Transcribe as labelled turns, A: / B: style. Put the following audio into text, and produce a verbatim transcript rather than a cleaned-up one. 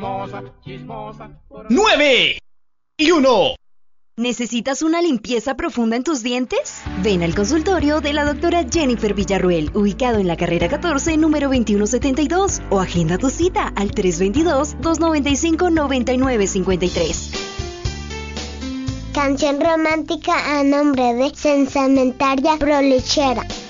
A: nueve y uno.
B: ¿Necesitas una limpieza profunda en tus dientes? Ven al consultorio de la doctora Jennifer Villarruel, ubicado en la carrera catorce, número veintiuno setenta y dos, o agenda tu cita al tres dos dos, dos nueve cinco, nueve nueve cinco tres.
C: Canción romántica a nombre de Sensamentaria Prolechera.